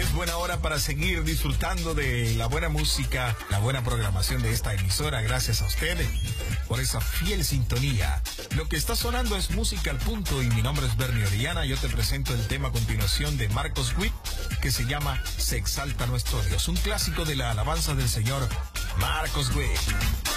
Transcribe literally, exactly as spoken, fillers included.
es buena hora para seguir disfrutando de la buena música, la buena programación de esta emisora. Gracias a ustedes por esa fiel sintonía. Lo que está sonando es música al punto y mi nombre es Bernie Orellana. Yo te presento el tema a continuación de Marcos Witt que se llama Se exalta nuestro Dios, un clásico de la alabanza del Señor Marcos Witt.